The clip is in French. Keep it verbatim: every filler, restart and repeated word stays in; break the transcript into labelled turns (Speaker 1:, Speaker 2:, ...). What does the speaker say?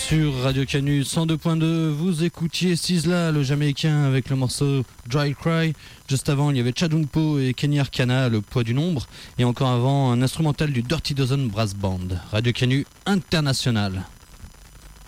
Speaker 1: Sur Radio Canu cent deux point deux, vous écoutiez Sizzla, le Jamaïcain, avec le morceau Dry Cry. Juste avant, il y avait Chadunpo et Kenny Arcana, le poids du nombre. Et encore avant, un instrumental du Dirty Dozen Brass Band. Radio Canu International.